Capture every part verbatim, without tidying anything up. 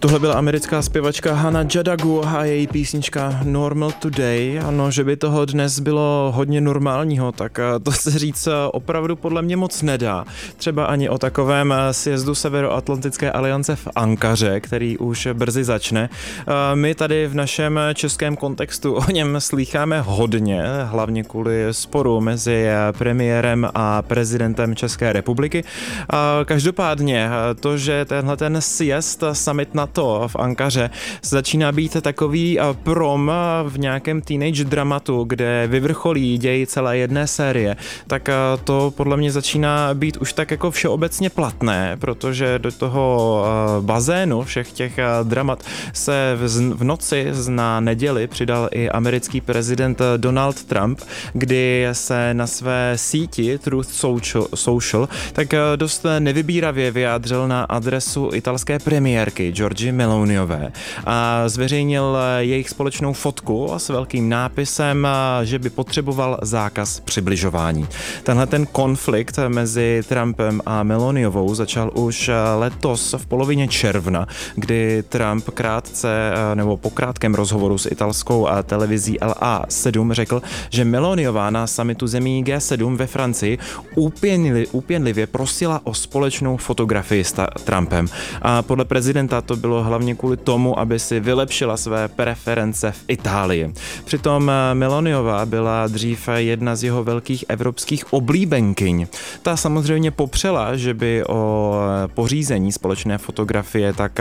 Tohle byla americká zpěvačka Hannah Jadagu a její písnička Normal Today. Ano, že by toho dnes bylo hodně normálního, tak to se říct opravdu podle mě moc nedá. Třeba ani o takovém sjezdu Severoatlantické aliance v Ankaře, který už brzy začne. My tady v našem českém kontextu o něm slýcháme hodně, hlavně kvůli sporu mezi premiérem a prezidentem České republiky. Každopádně to, že tenhle ten sjezd summit NATO v Ankaře začíná být takový prom v nějakém teenage dramatu, kde vyvrcholí děj celé jedné série, tak to podle mě začíná být už tak jako všeobecně platné, protože do toho bazénu všech těch dramat se v noci na neděli přidal i americký prezident Donald Trump, kdy se na své síti Truth Social tak dost nevybíravě vyjádřil na adresu italské premiérky Giorgie Meloniové a zveřejnil jejich společnou fotku s velkým nápisem, že by potřeboval zákaz přibližování. Tenhle ten konflikt mezi Trumpem a Meloniovou začal už letos v polovině června, kdy Trump krátce nebo po krátkém rozhovoru s italskou televizí L A sedm řekl, že Meloniová na summitu zemí G sedm ve Francii úpěnli, úpěnlivě prosila o společnou fotografii s Trumpem. A podle prezidenta to bylo hlavně kvůli tomu, aby si vylepšila své preference v Itálii. Přitom Meloniová byla dřív jedna z jeho velkých evropských oblíbenkyň. Ta samozřejmě popřela, že by o pořízení společné fotografie tak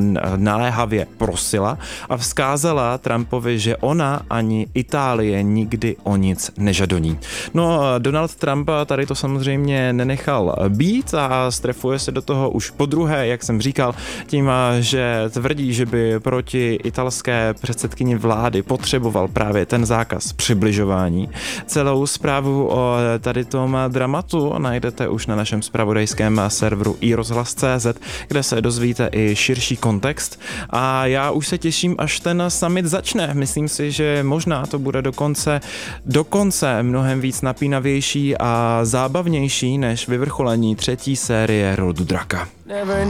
naléhavě prosila a vzkázala Trumpovi, že ona ani Itálie nikdy o nic nežadoní. No, Donald Trump tady to samozřejmě nenechal být a strefuje se do toho už podruhé, jak jsem říkal, tím, že tvrdí, že by proti italské předsedkyni vlády potřeboval právě ten zákaz přibližování. Celou zprávu o tady tom dramatu najdete už na našem zpravodajském serveru i rozhlas tečka cé zet, kde se dozvíte i širší kontext. A já už se těším, až ten summit začne. Myslím si, že možná to bude dokonce, dokonce mnohem víc napínavější a zábavnější než vyvrcholení třetí série Rodu draka.